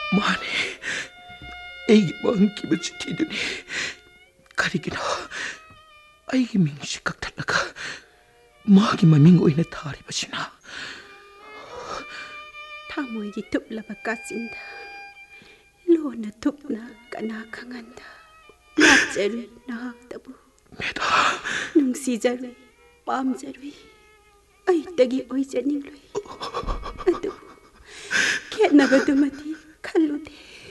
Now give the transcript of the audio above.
ꯃꯥꯅꯦ, ꯑꯩꯒꯤ ꯃꯥꯡꯈꯤꯕ ꯆꯤꯊꯤꯗꯨꯅꯤ. ꯀꯔꯤꯒꯤꯅꯣ ꯑꯩꯒꯤ ꯃꯤꯡꯁꯤ ꯀꯛꯊꯠꯂꯒ ꯃꯥꯒꯤ ꯃꯃꯤꯡ ꯑꯣꯏꯅ ꯊꯥꯔꯤꯕꯁꯤꯅ? ꯊꯃꯣꯏꯒꯤ ꯊꯨꯞꯂꯕ ꯀꯥꯆꯤꯟꯗ ꯂꯣꯟꯅ ꯊꯨꯞꯅ ꯀꯅꯥ ꯈꯪꯍꯟꯗ ꯂꯥꯠꯆꯔꯨꯏ ꯅꯍꯥꯛꯇꯕꯨ. ꯃꯦꯗꯥꯝ, ꯅꯨꯡꯁꯤꯖꯔꯨꯏ, ꯄꯥꯝꯖꯔꯨꯏ, ꯑꯩꯇꯒꯤ ꯑꯣꯏꯖꯅꯤꯡꯂꯨꯏ. ꯑꯗꯨꯕꯨ ꯈꯦꯠꯅꯕꯗꯨꯃꯗꯤ ꯈꯜꯂꯨꯗꯦ.